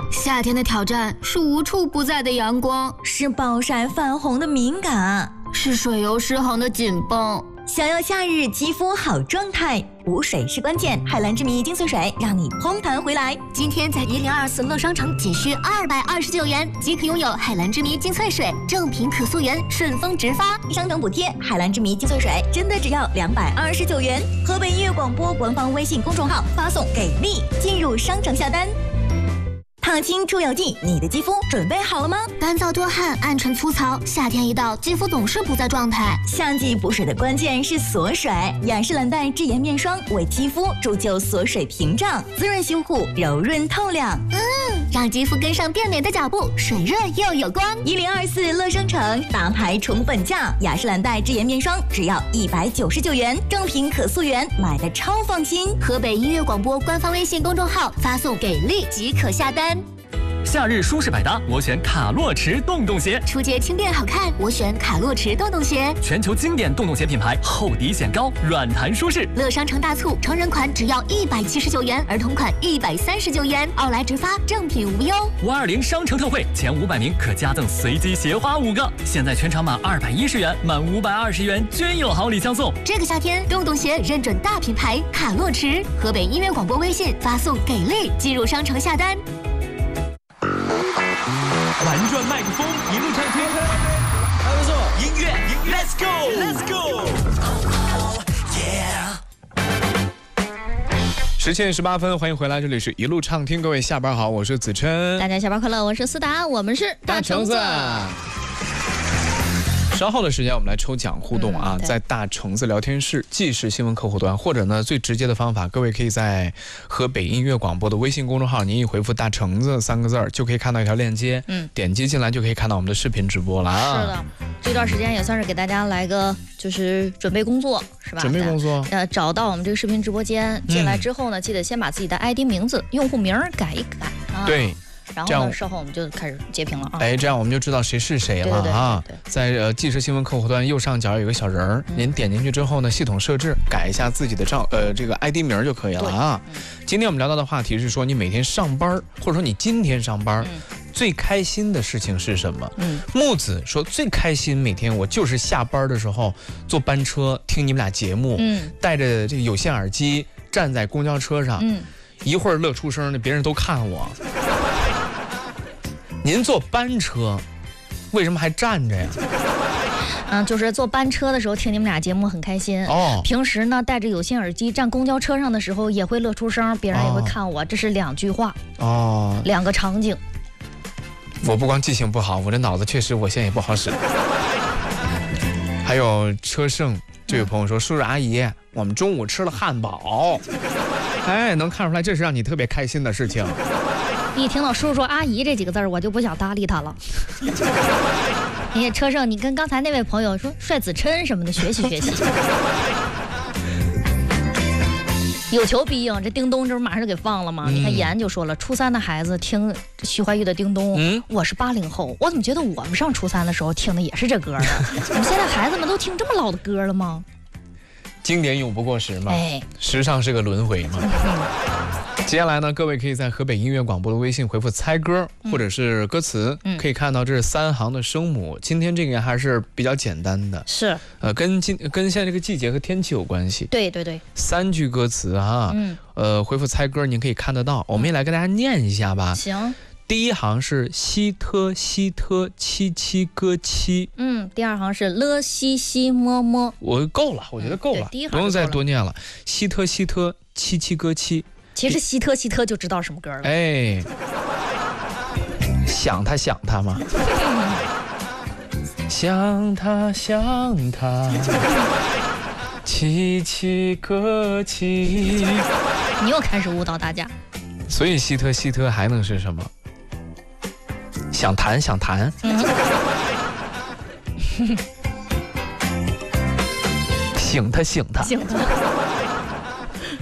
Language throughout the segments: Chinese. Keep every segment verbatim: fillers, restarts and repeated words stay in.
夏天的挑战是无处不在的阳光， 是暴晒泛红的敏感， 是水油失衡的紧绷。 想要夏日肌肤好状态，补水是关键。海蓝之谜精粹水让你嘭弹回来。 今天在一零二四乐商城仅需二百二十九元即可拥有海蓝之谜精粹水，正品可溯源，顺丰直发， 商城补贴。海蓝之谜精粹水真的只要两百二十九元。河北音乐广播官方微信公众号发送给力，进入商城下单。烫青出油剂，你的肌肤准备好了吗？ 干燥多汗、暗沉粗糙，夏天一到，肌肤总是不在状态。 夏季补水的关键是锁水，雅诗兰黛智妍面霜为肌肤铸就锁水屏障，滋润修护，柔润透亮。 嗯，让肌肤跟上变美的脚步，水润又有光。 一零二四乐商城大牌宠本价，雅诗兰黛智妍面霜只要一百九十九元，正品可溯源，买的超放心。 河北音乐广播官方微信公众号发送给力即可下单。 夏日舒适百搭，我选卡洛驰洞洞鞋。 出街轻便好看，我选卡洛驰洞洞鞋。 全球经典洞洞鞋品牌，厚底显高，软弹舒适。 乐商城大促，成人款只要一百七十九元，儿童款一百三十九元，奥莱直发，正品无忧。 五二零商城特惠，前五百名可加赠随机鞋花五个。现在全场满二百一十元，满五百二十元均有好礼相送。 这个夏天，洞洞鞋认准大品牌卡洛驰。河北音乐广播微信发送给力，进入商城下单。 玩转麦克风，一路畅听，还不错。音乐，Let's go，Let's go， yeah。十七点十八分，欢迎回来，这里是一路畅听，各位下班好，我是子琛。 大家下班快乐，我是思达，我们是大橙子。稍后的时间，我们来抽奖互动啊， 嗯、 在大橙子聊天室、即时新闻客户端，或者呢最直接的方法，各位可以在河北音乐广播的微信公众号，您一回复"大橙子"三个字儿，就可以看到一条链接，嗯，点击进来就可以看到我们的视频直播了啊。 是的，这段时间也算是给大家来个就是准备工作，是吧？ 准备工作， 呃，找到我们这个视频直播间，进来之后呢，嗯、记得先把自己的 I D 名字、用户名改一改啊。 对。 然后呢，稍后我们就开始截屏了啊！ 哎，这样我们就知道谁是谁了啊！ 对对对对对在呃即时新闻客户端右上角有个小人儿，嗯、您点进去之后呢，系统设置改一下自己的账呃这个 I D 名就可以了啊。嗯、今天我们聊到的话题是说，你每天上班或者说你今天上班、嗯、最开心的事情是什么？嗯，木子说最开心每天我就是下班的时候坐班车听你们俩节目，嗯，戴着这个有线耳机站在公交车上，嗯，一会儿乐出声的，别人都看我。您坐班车，为什么还站着呀？ 嗯，就是坐班车的时候听你们俩节目很开心哦。平时呢，戴着有线耳机站公交车上的时候也会乐出声，别人也会看我，哦、这是两句话哦，两个场景。 我不光记性不好，我这脑子确实我现在也不好使。还有车胜这位朋友说，嗯、叔叔阿姨，我们中午吃了汉堡，哎，能看出来这是让你特别开心的事情。 一听到叔叔阿姨这几个字我就不想搭理他了。你也车胜，你跟刚才那位朋友说帅子琛什么的学习学习。有求必应，这叮咚这不马上给放了吗？嗯、你看妍就说了，初三的孩子听徐怀钰的叮咚，嗯、我是八零后，我怎么觉得我们上初三的时候听的也是这歌呢？我们现在孩子们都听这么老的歌了吗？ 经典永不过时嘛，哎，时尚是个轮回嘛。嗯、接下来呢，各位可以在河北音乐广播的微信回复猜歌或者是歌词，嗯、可以看到这是三行的声母。今天这个还是比较简单的， 是呃，跟今跟现在这个季节和天气有关系。 对对对， 三句歌词啊，嗯，呃，回复猜歌您可以看得到，我们也来跟大家念一下吧。 行。 第一行是西特西特七七歌七， 嗯，第二行是了西西摸摸， 我够了，我觉得够了， 嗯、 不用再多念了。西特西特七七歌七， 其实西特西特就知道什么歌了。 哎，想他想他吗？想他想他，七七歌七。 你又开始误导大家。 所以西特西特还能是什么？想弹想弹，嗯、醒他醒他醒他。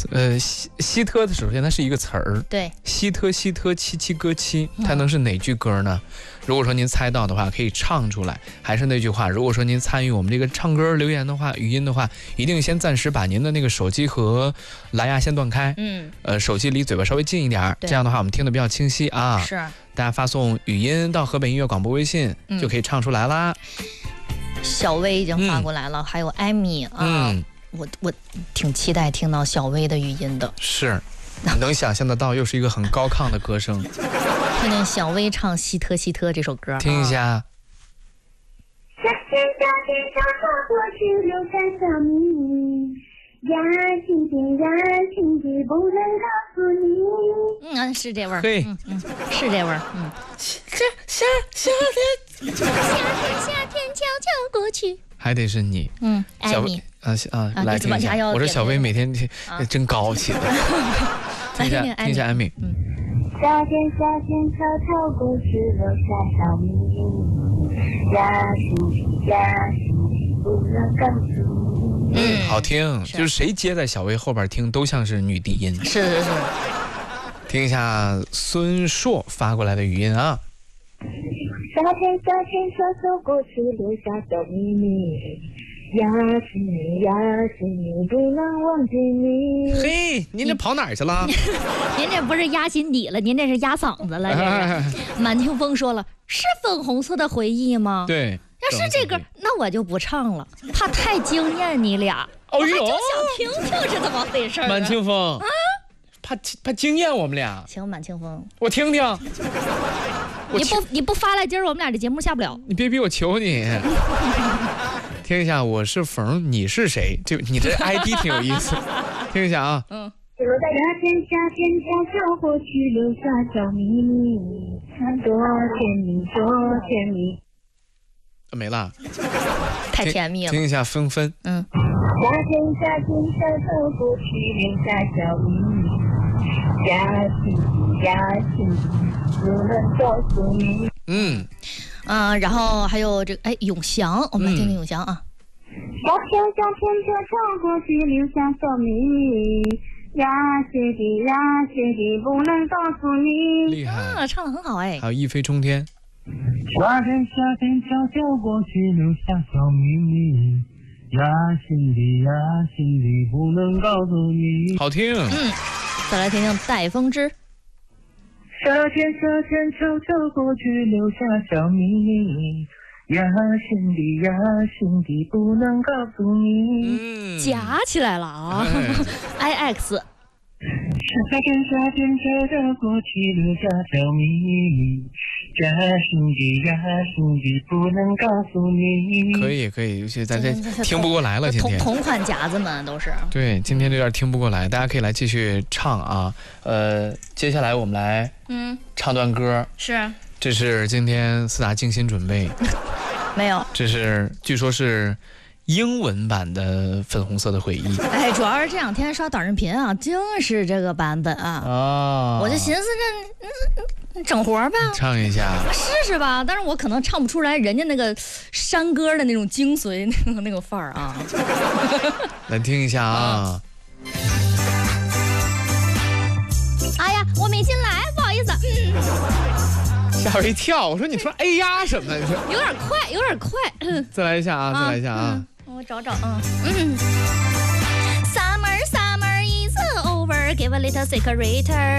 呃，希希特首先它是一个词儿， 对， 希特希特七七歌七，它能是哪句歌呢？如果说您猜到的话，可以唱出来。还是那句话，如果说您参与我们这个唱歌留言的话，语音的话，一定先暂时把您的那个手机和蓝牙先断开， 嗯， 呃，手机离嘴巴稍微近一点，这样的话我们听得比较清晰啊。 是， 大家发送语音到河北音乐广播微信、嗯、就可以唱出来啦。 小薇已经发过来了，嗯、还有艾米啊。嗯我我挺期待听到小薇的语音的， 是，能想象得到，又是一个很高亢的歌声。 听听小薇唱《希特希特》这首歌， 听一下。 夏天夏天悄悄过去，留下小秘密，呀亲亲呀亲亲，不能告诉你。 嗯，是这味儿， 对， 嗯嗯，是这味儿，嗯。 夏夏夏天， 夏天夏天悄悄过去。 还得是你， 嗯，艾米。 啊啊，来听一下。我说小薇每天真高起来。听一下，听一下艾米。 嗯。夏天夏天悄悄过去，留下小秘密，呀心底呀心底不能告诉你。 嗯，好听，就是谁接在小薇后边听都像是女低音。 是是是。 听一下孙硕发过来的语音啊。 夏天夏天悄悄过去，留下小秘密。呀是你呀是你，不能忘记你。 嘿，您这跑哪儿去了？ 您这不是压心底了，您这是压嗓子了。这是。满清风说了，是粉红色的回忆吗？ 对。 要是这歌，那我就不唱了，怕太惊艳你俩。 哦呦，我还真想听听是怎么回事。 满清风啊，怕怕惊艳我们俩。 行，满清风， 我听听。 你不你不发来，今儿我们俩这节目下不了。 你别逼我求你。听一下，我是冯，你是谁？就你这 I D 挺有意思。听一下啊。嗯。 夏天夏天悄悄过去，留下小秘密，多甜蜜多甜蜜。 没了。 太甜蜜了。 听一下纷纷。 嗯。 夏天夏天悄悄过去，留下小秘密，呀亲呀亲，不能告诉你。 嗯。 嗯、呃，然后还有这个哎，永祥，我们来听听永祥啊。 夏天夏天悄悄过去，留下小秘密，呀姐弟呀姐弟，不能告诉你。 厉害啊，唱得很好哎。 还有一飞冲天。 夏天夏天悄悄过去，留下小秘密，呀心里呀心里，不能告诉你。 好听。 嗯，再来听听戴风之。 夏天夏天悄悄过去，留下小秘密，呀心底呀心底，不能告诉你。 嗯，夹起来了啊。I X。 夏天夏天悄悄过去，留下小秘密，呀心底呀心底，不能告诉你。 可以可以，尤其咱这听不过来了，今天同同款夹子们都是。 对，今天这段听不过来，大家可以来继续唱啊。呃，接下来我们来嗯唱段歌。 是。 这是今天四大精心准备。 没有。 这是据说是。英文版的粉红色的回忆， 哎，主要是这两天刷短视频啊，就是这个版本啊，哦、我就寻思这、嗯、整活吧， 唱一下， 试试吧。但是我可能唱不出来人家那个山歌的那种精髓，那个那个范儿啊。 来听一下啊。 哎呀，我没进来，不好意思。嗯， 吓我一跳，我说你说哎呀什么？ 有点快，有点快。嗯、 再来一下啊，再来一下啊。 嗯我找找啊，嗯 ，Summer Summer is over, give a little secret.